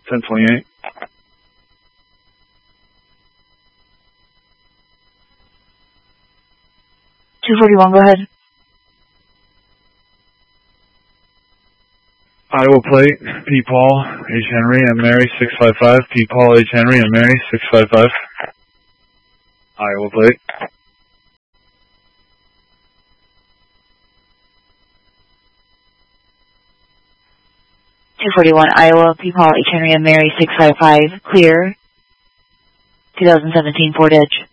1028. 241, go ahead. Iowa plate, P. Paul, H. Henry, and Mary, 655. P. Paul, H. Henry, and Mary, 655. Iowa plate. 241, Iowa, P. Paul, H. Henry, and Mary, 655, clear. 2017 Ford Edge.